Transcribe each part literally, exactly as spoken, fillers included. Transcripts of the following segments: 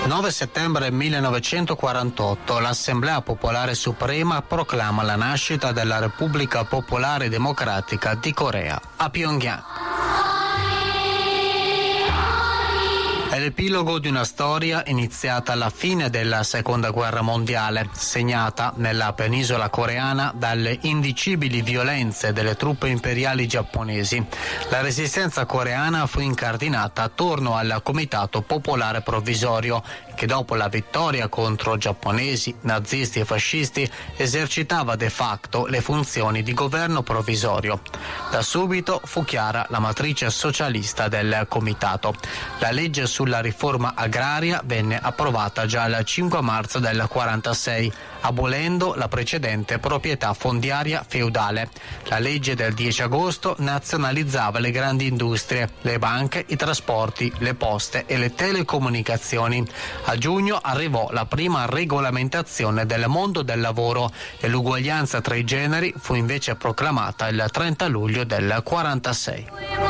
nove settembre millenovecentoquarantotto l'Assemblea Popolare Suprema proclama la nascita della Repubblica Popolare Democratica di Corea a Pyongyang. È l'epilogo di una storia iniziata alla fine della Seconda Guerra Mondiale, segnata nella penisola coreana dalle indicibili violenze delle truppe imperiali giapponesi. La resistenza coreana fu incardinata attorno al Comitato Popolare Provvisorio, che dopo la vittoria contro giapponesi, nazisti e fascisti esercitava de facto le funzioni di governo provvisorio. Da subito fu chiara la matrice socialista del comitato. La legge sulla riforma agraria venne approvata già il cinque marzo del quarantasei, abolendo la precedente proprietà fondiaria feudale. La legge del dieci agosto nazionalizzava le grandi industrie, le banche, i trasporti, le poste e le telecomunicazioni. A giugno arrivò la prima regolamentazione del mondo del lavoro e l'uguaglianza tra i generi fu invece proclamata il trenta luglio del quarantasei.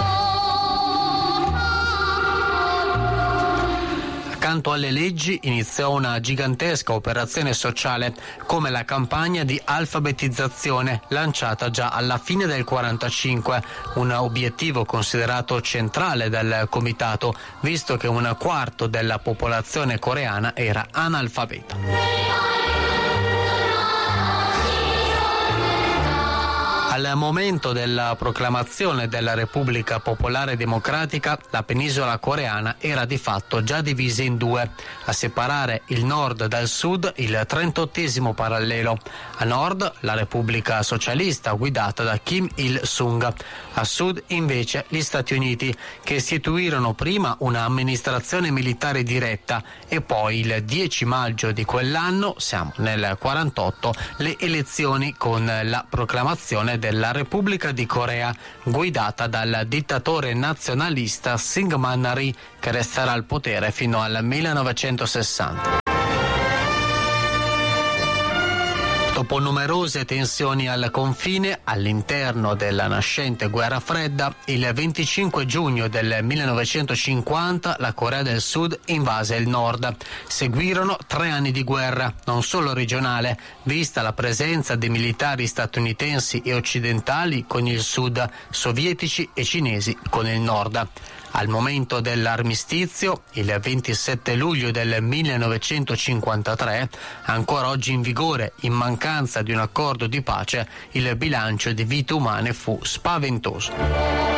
Accanto alle leggi iniziò una gigantesca operazione sociale come la campagna di alfabetizzazione lanciata già alla fine del quarantacinque, un obiettivo considerato centrale dal comitato, visto che un quarto della popolazione coreana era analfabeta. Al momento della proclamazione della Repubblica Popolare Democratica, la penisola coreana era di fatto già divisa in due. A separare il nord dal sud il trentottesimo parallelo. A nord la Repubblica Socialista guidata da Kim Il-sung. A sud invece gli Stati Uniti, che istituirono prima un'amministrazione militare diretta e poi il dieci maggio di quell'anno, siamo nel quarantotto, le elezioni con la proclamazione della Repubblica di Corea, guidata dal dittatore nazionalista Syngman Rhee, che resterà al potere fino al millenovecentosessanta. Dopo numerose tensioni al confine, all'interno della nascente guerra fredda, il venticinque giugno del millenovecentocinquanta la Corea del Sud invase il nord. Seguirono tre anni di guerra, non solo regionale, vista la presenza di militari statunitensi e occidentali con il sud, sovietici e cinesi con il nord. Al momento dell'armistizio, il ventisette luglio del millenovecentocinquantatré, ancora oggi in vigore in mancanza di un accordo di pace, il bilancio di vite umane fu spaventoso.